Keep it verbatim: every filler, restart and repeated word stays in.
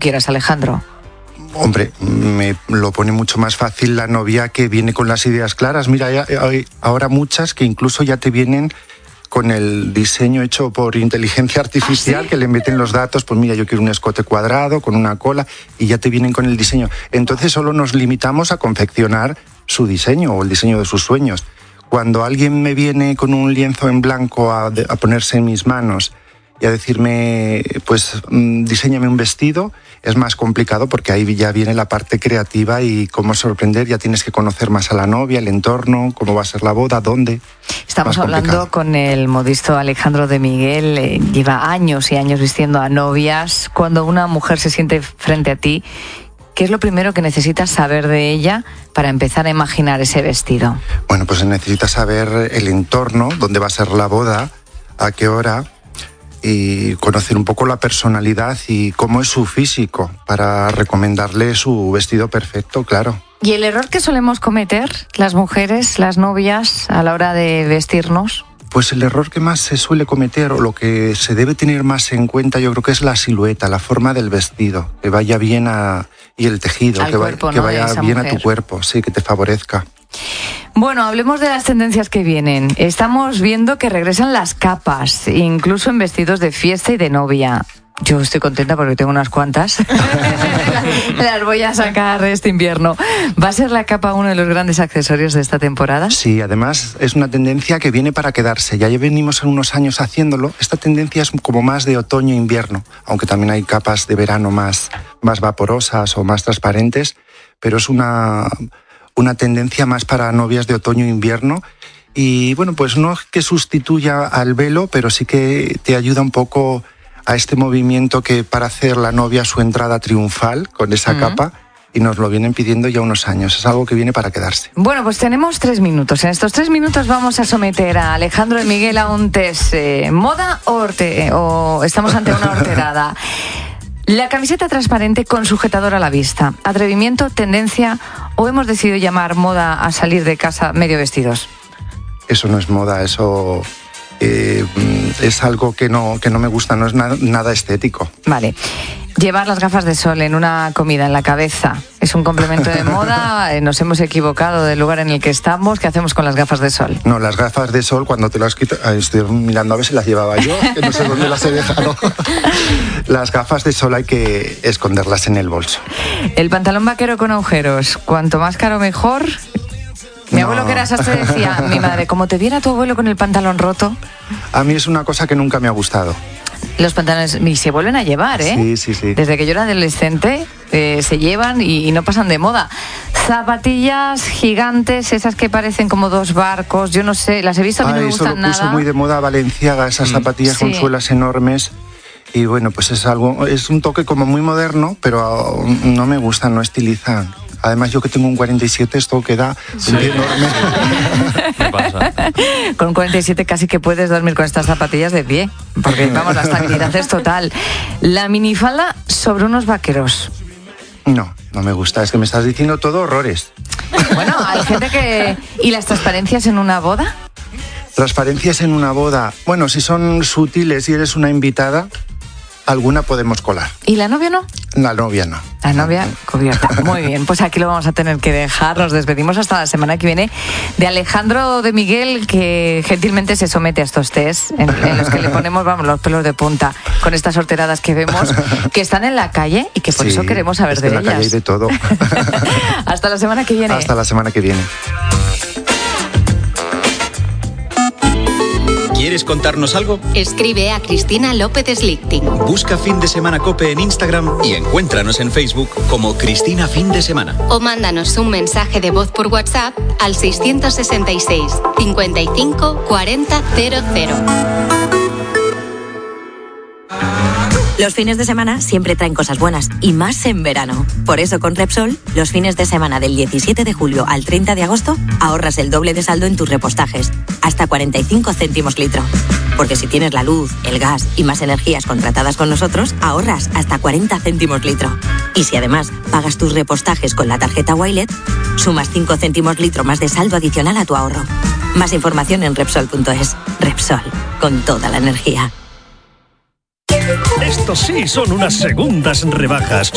quieras, Alejandro. Hombre, me lo pone mucho más fácil la novia que viene con las ideas claras. Mira, hay ahora muchas que incluso ya te vienen con el diseño hecho por inteligencia artificial. ¿Ah, sí? Que le meten los datos, pues mira, yo quiero un escote cuadrado con una cola, y ya te vienen con el diseño. Entonces solo nos limitamos a confeccionar su diseño o el diseño de sus sueños. Cuando alguien me viene con un lienzo en blanco a, a ponerse en mis manos y a decirme, pues, diséñame un vestido, es más complicado porque ahí ya viene la parte creativa y cómo sorprender. Ya tienes que conocer más a la novia, el entorno, cómo va a ser la boda, dónde. Estamos hablando con el modisto Alejandro de Miguel. Eh, lleva años y años vistiendo a novias. Cuando una mujer se siente frente a ti, ¿qué es lo primero que necesitas saber de ella para empezar a imaginar ese vestido? Bueno, pues necesitas saber el entorno, dónde va a ser la boda, a qué hora, y conocer un poco la personalidad y cómo es su físico para recomendarle su vestido perfecto, claro. ¿Y el error que solemos cometer las mujeres, las novias, a la hora de vestirnos? Pues el error que más se suele cometer, o lo que se debe tener más en cuenta, yo creo que es la silueta, la forma del vestido, que vaya bien a... y el tejido, Al que, cuerpo, va, que ¿no? vaya bien mujer. a tu cuerpo, sí, que te favorezca. Bueno, hablemos de las tendencias que vienen. Estamos viendo que regresan las capas, incluso en vestidos de fiesta y de novia. Yo estoy contenta porque tengo unas cuantas. Las voy a sacar este invierno. ¿Va a ser la capa uno de los grandes accesorios de esta temporada? Sí, además es una tendencia que viene para quedarse. Ya venimos en unos años haciéndolo. Esta tendencia es como más de otoño-invierno, aunque también hay capas de verano más, más vaporosas o más transparentes, pero es una, una tendencia más para novias de otoño-invierno. Y bueno, pues no es que sustituya al velo, pero sí que te ayuda un poco a este movimiento que para hacer la novia su entrada triunfal con esa uh-huh. capa, y nos lo vienen pidiendo ya unos años. Es algo que viene para quedarse. Bueno, pues tenemos tres minutos. En estos tres minutos vamos a someter a Alejandro de Miguel a un test. Eh, ¿Moda o, orte, o estamos ante una horterada? La camiseta transparente con sujetador a la vista. ¿Atrevimiento, tendencia o hemos decidido llamar moda a salir de casa medio vestidos? Eso no es moda, eso... Eh, es algo que no, que no me gusta, no es na- nada estético. Vale. Llevar las gafas de sol en una comida en la cabeza es un complemento de moda. Nos hemos equivocado del lugar en el que estamos. ¿Qué hacemos con las gafas de sol? No, las gafas de sol cuando te las quitas, estoy mirando a ver si las llevaba yo, que no sé dónde las he dejado. Las gafas de sol hay que esconderlas en el bolso. El pantalón vaquero con agujeros, cuanto más caro mejor. Mi no. abuelo que era sastre decía, mi madre, como te viera tu abuelo con el pantalón roto. A mí es una cosa que nunca me ha gustado. Los pantalones y se vuelven a llevar, ¿eh? Sí, sí, sí. Desde que yo era adolescente eh, se llevan y, y no pasan de moda. Zapatillas gigantes, esas que parecen como dos barcos, yo no sé, las he visto, a mí Ay, no me gustan nada. Eso lo puso muy de moda Balenciaga, esas mm. zapatillas sí. con suelas enormes. Y bueno, pues es algo, es un toque como muy moderno, pero no me gusta, no estilizan. Además, yo que tengo un cuarenta y siete, esto queda sí. enorme. ¿Qué pasa? Con un cuarenta y siete casi que puedes dormir con estas zapatillas de pie, porque vamos, la estabilidad es total. La minifalda sobre unos vaqueros. No, no me gusta, es que me estás diciendo todo horrores. Bueno, hay gente que... ¿Y las transparencias en una boda? Transparencias en una boda. Bueno, si son sutiles y eres una invitada, alguna podemos colar. ¿Y la novia no? La novia no. La novia cubierta. Muy bien, pues aquí lo vamos a tener que dejar. Nos despedimos hasta la semana que viene de Alejandro de Miguel, que gentilmente se somete a estos test en, en los que le ponemos, vamos, los pelos de punta con estas horteradas que vemos, que están en la calle y que por sí, eso queremos saber es de que en ellas. En la calle hay de todo. Hasta la semana que viene. Hasta la semana que viene. ¿Quieres contarnos algo? Escribe a Cristina López Slichting. Busca Fin de Semana COPE en Instagram y encuéntranos en Facebook como Cristina Fin de Semana. O mándanos un mensaje de voz por WhatsApp al seiscientos sesenta y seis, cincuenta y cinco, cuarenta, cero cero. Los fines de semana siempre traen cosas buenas, y más en verano. Por eso con Repsol, los fines de semana del diecisiete de julio al treinta de agosto, ahorras el doble de saldo en tus repostajes, hasta cuarenta y cinco céntimos litro. Porque si tienes la luz, el gas y más energías contratadas con nosotros, ahorras hasta cuarenta céntimos litro. Y si además pagas tus repostajes con la tarjeta Wilet, sumas cinco céntimos litro más de saldo adicional a tu ahorro. Más información en Repsol punto es. Repsol, con toda la energía. Estos sí son unas segundas rebajas.